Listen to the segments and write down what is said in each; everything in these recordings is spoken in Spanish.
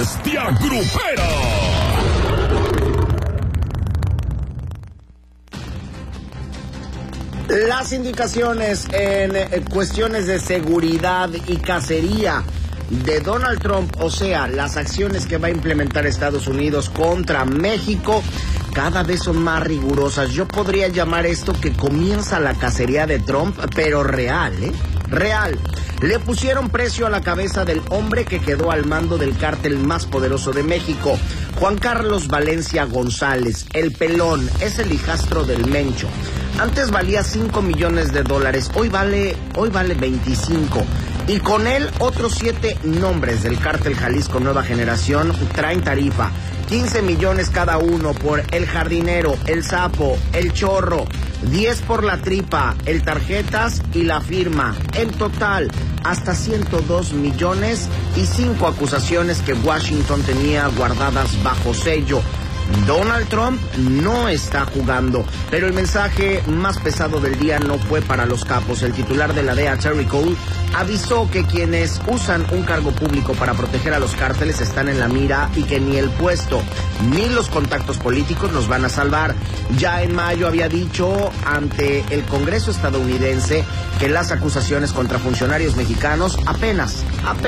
Bestia Grupera. Las indicaciones en cuestiones de seguridad y cacería de Donald Trump, o sea, las acciones que va a implementar Estados Unidos contra México, cada vez son más rigurosas. Yo podría llamar esto que comienza la cacería de Trump, pero real, real. Le pusieron precio a la cabeza del hombre que quedó al mando del cártel más poderoso de México, Juan Carlos Valencia González, el pelón, es el hijastro del Mencho. Antes valía $5 millones, hoy vale 25. Y con él otros 7 nombres del cártel Jalisco Nueva Generación traen tarifa. 15 millones cada uno por el jardinero, el sapo, el chorro, 10 por la tripa, el tarjetas y la firma. En total, hasta 102 millones y 5 acusaciones que Washington tenía guardadas bajo sello. Donald Trump no está jugando, pero el mensaje más pesado del día no fue para los capos. El titular de la DEA, Terry Cole, avisó que quienes usan un cargo público para proteger a los cárteles están en la mira y que ni el puesto ni los contactos políticos los van a salvar. Ya en mayo había dicho ante el Congreso estadounidense que las acusaciones contra funcionarios mexicanos apenas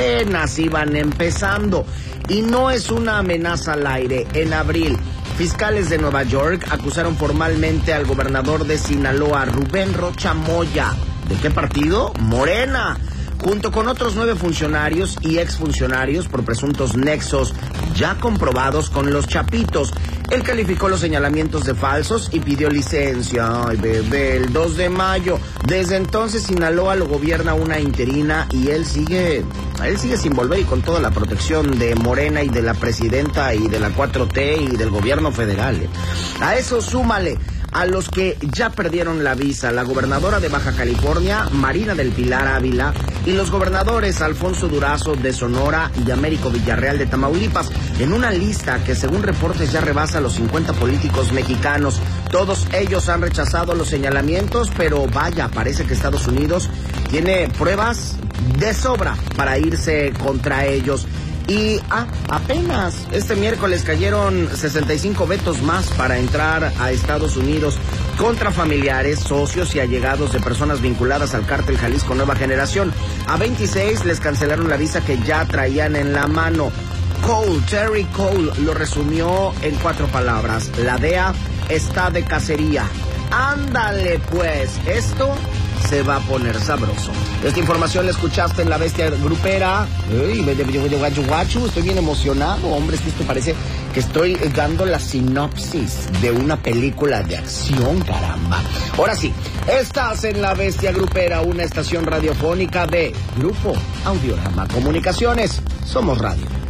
iban empezando. Y no es una amenaza al aire. En abril, fiscales de Nueva York acusaron formalmente al gobernador de Sinaloa, Rubén Rocha Moya. ¿De qué partido? Morena. Junto con otros 9 funcionarios y exfuncionarios por presuntos nexos ya comprobados con los Chapitos. Él calificó los señalamientos de falsos y pidió licencia. Ay, bebé, el 2 de mayo. Desde entonces Sinaloa lo gobierna una interina y él sigue sin volver y con toda la protección de Morena y de la presidenta y de la 4T y del gobierno federal. A eso súmale a los que ya perdieron la visa, la gobernadora de Baja California, Marina del Pilar Ávila, y los gobernadores Alfonso Durazo de Sonora y Américo Villarreal de Tamaulipas, en una lista que según reportes ya rebasa los 50 políticos mexicanos. Todos ellos han rechazado los señalamientos, pero vaya, parece que Estados Unidos tiene pruebas de sobra para irse contra ellos. Y apenas este miércoles cayeron 65 vetos más para entrar a Estados Unidos contra familiares, socios y allegados de personas vinculadas al cártel Jalisco Nueva Generación. A 26 les cancelaron la visa que ya traían en la mano. Terry Cole lo resumió en 4 palabras: la DEA está de cacería. Ándale pues, esto se va a poner sabroso. Esta información la escuchaste en La Bestia Grupera. Estoy bien emocionado, hombre, es que esto parece que estoy dando la sinopsis de una película de acción, caramba. Ahora sí, estás en La Bestia Grupera, una estación radiofónica de Grupo Audiorama Comunicaciones. Somos radio.